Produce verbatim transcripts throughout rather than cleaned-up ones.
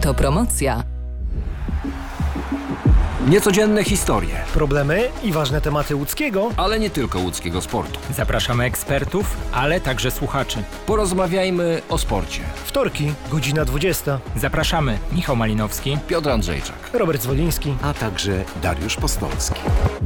Autopromocja. Niecodzienne historie, problemy i ważne tematy łódzkiego, ale nie tylko łódzkiego sportu. Zapraszamy ekspertów, ale także słuchaczy. Porozmawiajmy o sporcie. Wtorki, godzina dwudziesta. Zapraszamy Michał Malinowski, Piotr Andrzejczak, Robert Zwoliński, a także Dariusz Postolski.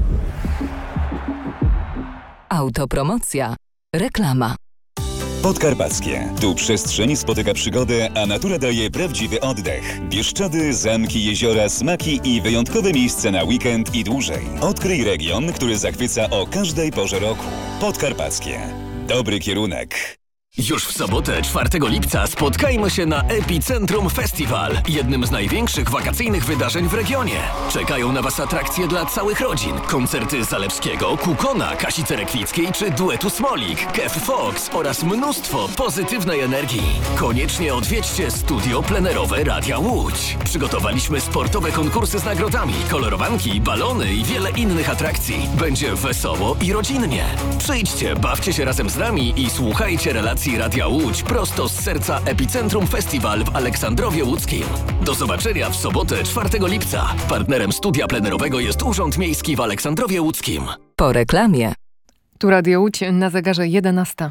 Autopromocja. Reklama. Podkarpackie. Tu przestrzeń spotyka przygodę, a natura daje prawdziwy oddech. Bieszczady, zamki, jeziora, smaki i wyjątkowe miejsca na weekend i dłużej. Odkryj region, który zachwyca o każdej porze roku. Podkarpackie. Dobry kierunek. Już w sobotę, czwartego lipca, spotkajmy się na Epicentrum Festival, jednym z największych wakacyjnych wydarzeń w regionie. Czekają na Was atrakcje dla całych rodzin, koncerty Zalewskiego, Kukona, Kasi Cerekwickiej czy duetu Smolik, Kev Fox oraz mnóstwo pozytywnej energii. Koniecznie odwiedźcie studio plenerowe Radia Łódź. Przygotowaliśmy sportowe konkursy z nagrodami, kolorowanki, balony i wiele innych atrakcji. Będzie wesoło i rodzinnie. Przyjdźcie, bawcie się razem z nami i słuchajcie relacji Radia Łódź prosto z serca Epicentrum Festival w Aleksandrowie Łódzkim. Do zobaczenia w sobotę, czwartego lipca. Partnerem studia plenerowego jest Urząd Miejski w Aleksandrowie Łódzkim. Po reklamie. Tu Radio Łódź, na zegarze jedenasta.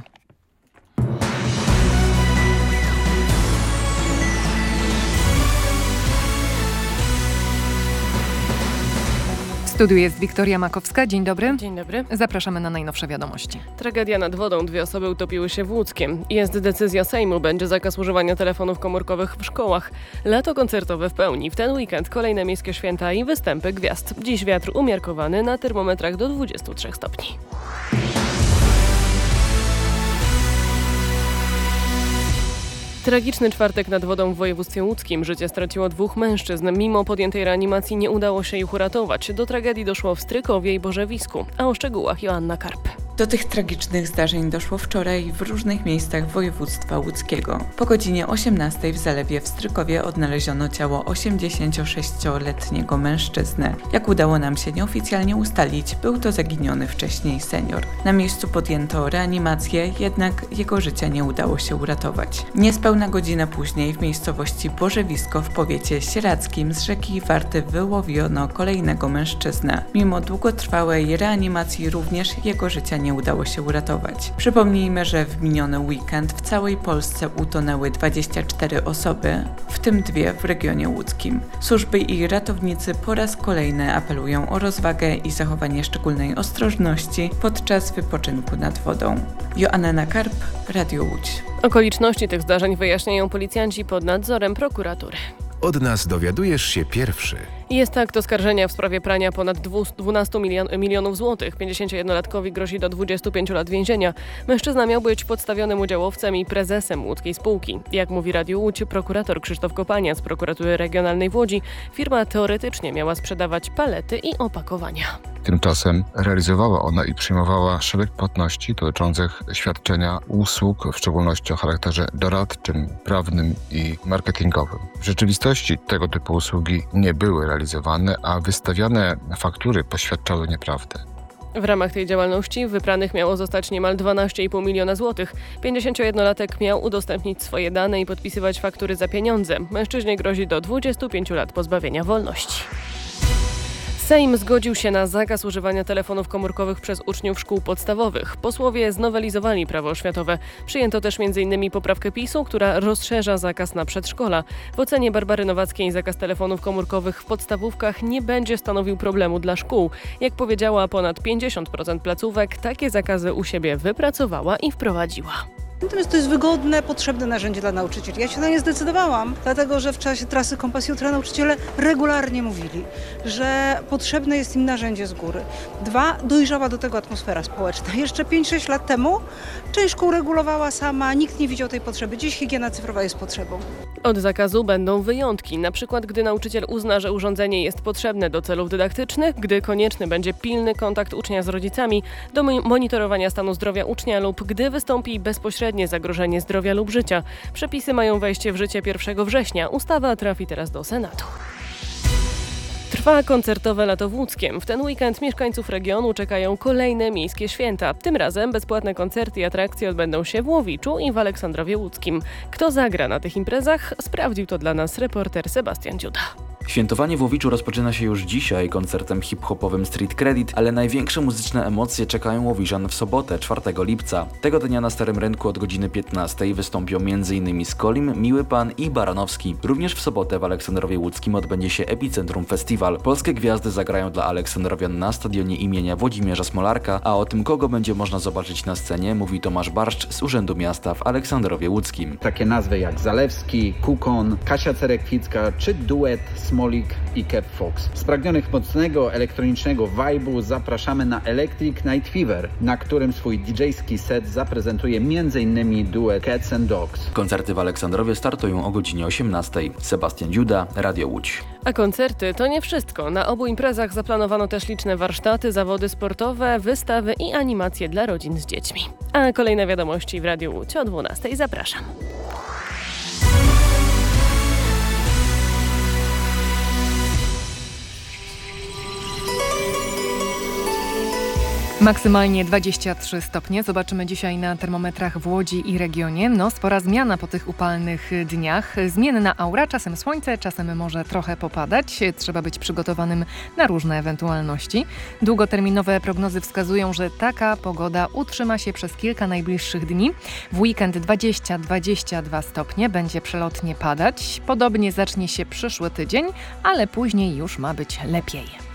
W studiu jest Wiktoria Makowska. Dzień dobry. Dzień dobry. Zapraszamy na najnowsze wiadomości. Tragedia nad wodą. Dwie osoby utopiły się w Łódzkiem. Jest decyzja Sejmu. Będzie zakaz używania telefonów komórkowych w szkołach. Lato koncertowe w pełni. W ten weekend kolejne miejskie święta i występy gwiazd. Dziś wiatr umiarkowany na termometrach do dwudziestu trzech stopni. Tragiczny czwartek nad wodą w województwie łódzkim. Życie straciło dwóch mężczyzn. Mimo podjętej reanimacji nie udało się ich uratować. Do tragedii doszło w Strykowie i Borzewisku. A o szczegółach Joanna Karp. Do tych tragicznych zdarzeń doszło wczoraj w różnych miejscach województwa łódzkiego. Po godzinie osiemnastej w zalewie w Strykowie odnaleziono ciało osiemdziesięciosześcioletniego mężczyzny. Jak udało nam się nieoficjalnie ustalić, był to zaginiony wcześniej senior. Na miejscu podjęto reanimację, jednak jego życia nie udało się uratować. Niespełna godzina później w miejscowości Borzewisko w powiecie sieradzkim z rzeki Warty wyłowiono kolejnego mężczyznę. Mimo długotrwałej reanimacji również jego życia nie nie udało się uratować. Przypomnijmy, że w miniony weekend w całej Polsce utonęły dwadzieścia cztery osoby, w tym dwie w regionie łódzkim. Służby i ratownicy po raz kolejny apelują o rozwagę i zachowanie szczególnej ostrożności podczas wypoczynku nad wodą. Joanna Karp, Radio Łódź. Okoliczności tych zdarzeń wyjaśniają policjanci pod nadzorem prokuratury. Od nas dowiadujesz się pierwszy. Jest akt oskarżenia w sprawie prania ponad dwunastu milionów złotych. pięćdziesięciojednolatkowi grozi do dwudziestu pięciu lat więzienia. Mężczyzna miał być podstawionym udziałowcem i prezesem łódzkiej spółki. Jak mówi Radio Łódź prokurator Krzysztof Kopania z prokuratury regionalnej w Łodzi, firma teoretycznie miała sprzedawać palety i opakowania. Tymczasem realizowała ona i przyjmowała szereg płatności dotyczących świadczenia usług, w szczególności o charakterze doradczym, prawnym i marketingowym. W rzeczywistości tego typu usługi nie były realizowane, a wystawiane faktury poświadczały nieprawdę. W ramach tej działalności wypranych miało zostać niemal dwanaście i pół miliona złotych. pięćdziesięciojednolatek miał udostępnić swoje dane i podpisywać faktury za pieniądze. Mężczyźnie grozi do dwudziestu pięciu lat pozbawienia wolności. Sejm zgodził się na zakaz używania telefonów komórkowych przez uczniów szkół podstawowych. Posłowie znowelizowali prawo oświatowe. Przyjęto też między innymi poprawkę PiSu, która rozszerza zakaz na przedszkola. W ocenie Barbary Nowackiej zakaz telefonów komórkowych w podstawówkach nie będzie stanowił problemu dla szkół. Jak powiedziała, ponad pięćdziesiąt procent placówek takie zakazy u siebie wypracowała i wprowadziła. Natomiast to jest wygodne, potrzebne narzędzie dla nauczycieli. Ja się na nie zdecydowałam, dlatego że w czasie trasy Kompas Jutra nauczyciele regularnie mówili, że potrzebne jest im narzędzie z góry. Dwa, dojrzała do tego atmosfera społeczna. Jeszcze pięć sześć lat temu część szkół regulowała sama, nikt nie widział tej potrzeby. Dziś higiena cyfrowa jest potrzebą. Od zakazu będą wyjątki, na przykład gdy nauczyciel uzna, że urządzenie jest potrzebne do celów dydaktycznych, gdy konieczny będzie pilny kontakt ucznia z rodzicami, do monitorowania stanu zdrowia ucznia lub gdy wystąpi bezpośrednie zagrożenie zdrowia lub życia. Przepisy mają wejście w życie pierwszego września. Ustawa trafi teraz do Senatu. Trwa Trwa koncertowe lato w Łódzkiem. W ten weekend mieszkańców regionu czekają kolejne miejskie święta. Tym razem bezpłatne koncerty i atrakcje odbędą się w Łowiczu i w Aleksandrowie Łódzkim. Kto zagra na tych imprezach? Sprawdził to dla nas reporter Sebastian Dziuda. Świętowanie w Łowiczu rozpoczyna się już dzisiaj koncertem hip-hopowym Street Credit, ale największe muzyczne emocje czekają Łowiżan w sobotę, czwartego lipca. Tego dnia na Starym Rynku od godziny piętnastej wystąpią między innymi Skolim, Miły Pan i Baranowski. Również w sobotę w Aleksandrowie Łódzkim odbędzie się Epicentrum Festival. Polskie gwiazdy zagrają dla Aleksandrowian na stadionie imienia Włodzimierza Smolarka, a o tym, kogo będzie można zobaczyć na scenie, mówi Tomasz Barszcz z Urzędu Miasta w Aleksandrowie Łódzkim. Takie nazwy jak Zalewski, Kukon, Kasia Cerekwicka czy duet Smolik i Kev Fox. Spragnionych mocnego elektronicznego vibe'u zapraszamy na Electric Night Fever, na którym swój didżejski set zaprezentuje między innymi duet Cats and Dogs. Koncerty w Aleksandrowie startują o godzinie osiemnastej. Sebastian Dziuda, Radio Łódź. A koncerty to nie wszystko. Na obu imprezach zaplanowano też liczne warsztaty, zawody sportowe, wystawy i animacje dla rodzin z dziećmi. A kolejne wiadomości w Radiu Łódź o dwunastej. Zapraszam. Maksymalnie dwadzieścia trzy stopnie. Zobaczymy dzisiaj na termometrach w Łodzi i regionie. No, spora zmiana po tych upalnych dniach. Zmienna aura, czasem słońce, czasem może trochę popadać. Trzeba być przygotowanym na różne ewentualności. Długoterminowe prognozy wskazują, że taka pogoda utrzyma się przez kilka najbliższych dni. W weekend dwadzieścia do dwudziestu dwóch stopnie, będzie przelotnie padać. Podobnie zacznie się przyszły tydzień, ale później już ma być lepiej.